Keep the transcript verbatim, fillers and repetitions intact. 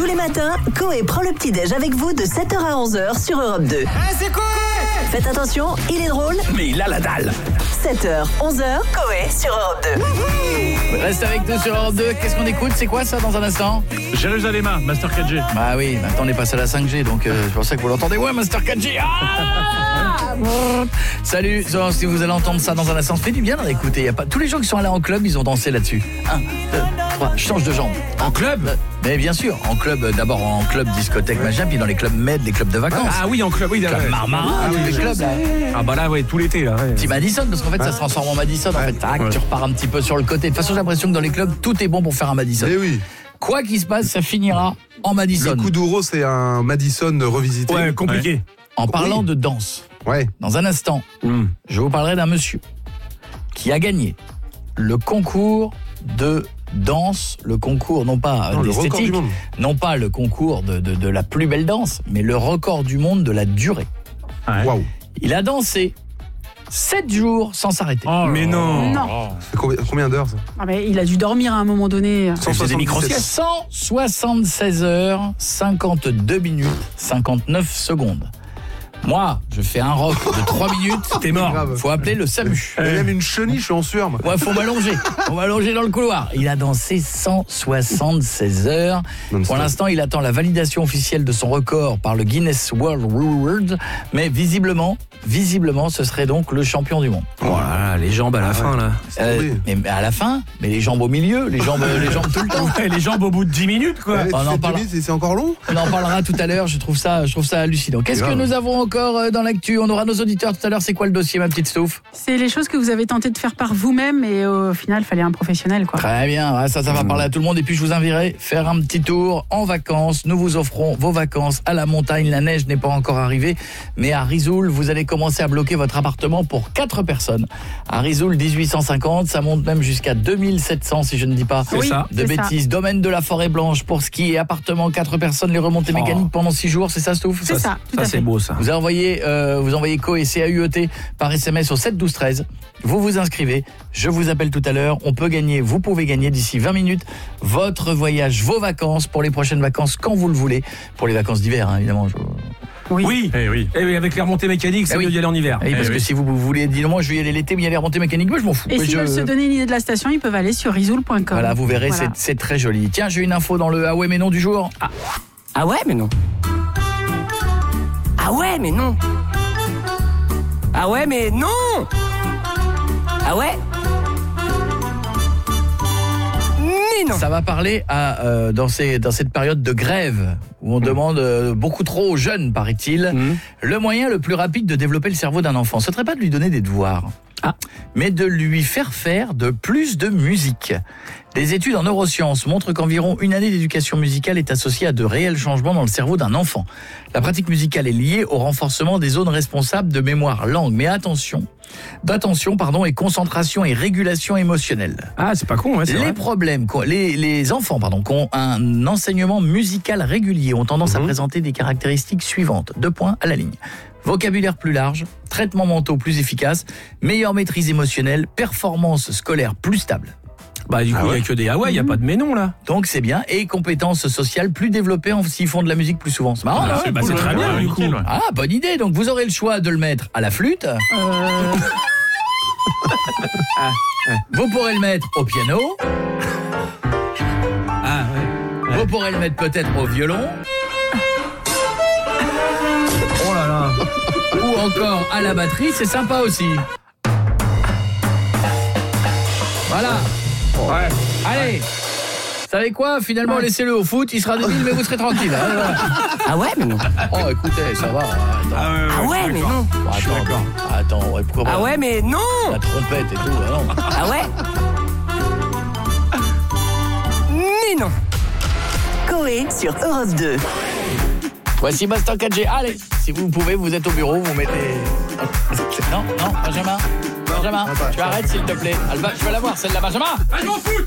Tous les matins, Coé prend le petit-déj avec vous de sept heures à onze heures sur Europe deux. Hey, c'est Coé! Faites attention, il est drôle. Mais il a la dalle. sept heures, onze heures, Coé sur Europe deux. Reste avec nous sur Europe deux. Qu'est-ce qu'on écoute? C'est quoi ça dans un instant? Jérusalem, Master quatre G. Bah oui, maintenant on est passé à la cinq G, donc euh, c'est pour ça que vous l'entendez. Ouais, Master quatre G. Ah Salut, si vous allez entendre ça dans un instant, ça fait du bien d'en écouter. Y a pas... Tous les gens qui sont allés en club, ils ont dansé là-dessus. Un, deux, trois, je change de jambe. En club? Mais bien sûr, en club, d'abord en club, discothèque, machin, puis dans les clubs med, les clubs de vacances. Ah oui, en club, oui. Club ouais. Marmara, Ah, tous oui, les je clubs sais. là. Ah bah là, ouais, tout l'été là. Ouais. Petit Madison, parce qu'en fait ça se transforme en Madison. En fait, tac, ouais. Tu repars un petit peu sur le côté. De toute façon, j'ai l'impression que dans les clubs, tout est bon pour faire un Madison. Eh oui. Quoi qu'il se passe, ça finira en Madison. Le coup d'euro, c'est un Madison revisité. Ouais, compliqué. Ouais. En parlant Oui. de danse, Ouais. dans un instant, Mm. je vous parlerai d'un monsieur qui a gagné le concours de danse, le concours non pas Non, le record d'esthétique, du monde. non pas le concours de, de, de la plus belle danse, mais le record du monde de la durée. Ouais. Waouh. Il a dansé sept jours sans s'arrêter. Oh, mais non. Non. C'est combien, combien d'heures ça? Ah mais il a dû dormir à un moment donné. cent C'est des micro-siestes. cent soixante-seize heures, cinquante-deux minutes, cinquante-neuf secondes. Moi, je fais un rock de trois minutes. T'es mort. Grave. Faut appeler le SAMU. Il y a même une chenille, je suis en sueur, moi. Ouais, faut m'allonger. On va allonger dans le couloir. Il a dansé cent soixante-seize heures. Non-stop. Pour l'instant, il attend la validation officielle de son record par le Guinness World Records. Mais visiblement, visiblement, ce serait donc le champion du monde. Voilà, les jambes à la fin là. Euh, mais, mais à la fin, mais les jambes au milieu, les jambes, les jambes tout le temps. Ouais, les jambes au bout de dix minutes quoi. Ouais, on en sept parle. minutes, c'est encore long. On en parlera tout à l'heure. Je trouve ça, je trouve ça hallucinant. Qu'est-ce que grave. nous avons encore dans l'actu? On aura nos auditeurs tout à l'heure. C'est quoi le dossier, ma petite Stouff? C'est les choses que vous avez tenté de faire par vous-même et au final, il fallait un professionnel, quoi. Très bien, ouais, ça, ça va parler à tout le monde. Et puis je vous inviterai faire un petit tour en vacances. Nous vous offrons vos vacances à la montagne. La neige n'est pas encore arrivée, mais à Risoul, vous allez commencer à bloquer votre appartement pour quatre personnes. À Risoul, dix-huit cent cinquante, ça monte même jusqu'à deux mille sept cents si je ne dis pas C'est ça. de c'est bêtises. Domaine de la Forêt Blanche pour ski et appartement quatre personnes, les remontées Oh. mécaniques pendant six jours, c'est ça, Stouff? C'est ça, tout Ça à c'est fait. beau ça. Vous envoyez, euh, vous envoyez Co et C A U E T par S M S au sept douze treize. Vous vous inscrivez. Je vous appelle tout à l'heure. On peut gagner, vous pouvez gagner d'ici vingt minutes votre voyage, vos vacances pour les prochaines vacances quand vous le voulez. Pour les vacances d'hiver, hein, évidemment. Je... Oui. Oui. Eh oui. Eh oui, avec les remontées mécaniques, c'est Eh oui. mieux d'y aller en hiver. Oui, parce Eh que oui. si vous, vous voulez dire moi je vais y aller l'été, mais il y a les remontées mécaniques, moi je m'en fous. Et Mais s'ils je... veulent se donner une idée de la station, ils peuvent aller sur risoul point com. Voilà, vous verrez, Voilà. c'est, c'est très joli. Tiens, j'ai une info dans le Ah ouais mais non du jour. Ah, Ah ouais, mais non. Ah ouais, mais non. Ah ouais, mais non. Ah ouais. Mais non. ça va parler à, euh, dans, ces, dans cette période de grève où on demande euh, beaucoup trop aux jeunes, paraît-il, Mmh. le moyen le plus rapide de développer le cerveau d'un enfant. Ce ne serait pas de lui donner des devoirs, Ah. mais de lui faire faire de plus de musique. Des études en neurosciences montrent qu'environ une année d'éducation musicale est associée à de réels changements dans le cerveau d'un enfant. La pratique musicale est liée au renforcement des zones responsables de mémoire langue. Mais attention, d'attention pardon, et concentration et régulation émotionnelle. Ah, c'est pas con, ouais, c'est Les vrai. problèmes, qu'ont- les, les enfants pardon, qui ont un enseignement musical régulier ont tendance Mhm. à présenter des caractéristiques suivantes. Deux points à la ligne. Vocabulaire plus large, traitements mentaux plus efficaces, meilleure maîtrise émotionnelle, performance scolaire plus stable. Bah du coup, il Ah y ouais. a que des ah ouais, il y a pas de mais non là. Donc c'est bien. Et compétences sociales plus développées en- s'ils font de la musique plus souvent. C'est marrant, Ah là, ouais, bah, c'est très bien, du coup. Ah, bonne idée. Donc vous aurez le choix de le mettre à la flûte. Euh, Vous pourrez le mettre au piano. Ah ouais. Vous pourrez le mettre peut-être au violon. Oh là là. Ou encore à la batterie. C'est sympa aussi. Voilà. Ouais. Allez. Vous savez quoi? Finalement, laissez-le au foot. Il sera débile, mais vous serez tranquille. hein, voilà. Ah ouais, mais non. Oh, écoutez, ça va. Attends. Ah ouais, mais non. Bon, attends, attends, ouais, pourquoi Ah pas ouais, mais non. la trompette et tout. Ah non. Ah ouais. Mais non. Coé sur Europe deux. Voici Master quatre G. Allez, si vous pouvez, vous êtes au bureau, vous mettez... Non, non, Benjamin Benjamin, tu arrêtes s'il te plaît. Elle va- je vais la voir, celle-là, Benjamin.